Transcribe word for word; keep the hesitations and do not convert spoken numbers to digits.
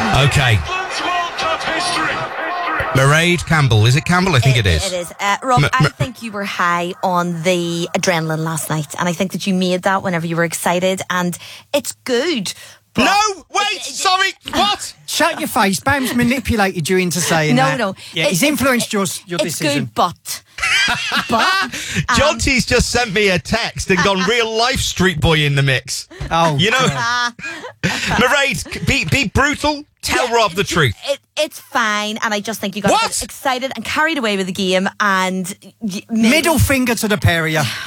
Okay. Mairead Campbell. Is it Campbell? I think it, it is. It is. Uh, Rob, M- I M- think you were high on the adrenaline last night, and I think that you made that whenever you were excited, and it's good. But no! Wait! Sorry! What? Shut your face. Bam's manipulated you into saying no, that. No, no. Yeah, he's influenced your, your it's decision. It's good, but... but um, John T's just sent me a text and gone real life Street Boy in the mix. Oh, you know, Mairead, be be brutal. Tell yeah, Rob the truth. It, it's fine, and I just think you got What? excited and carried away with the game, and y- middle finger to the pair of you.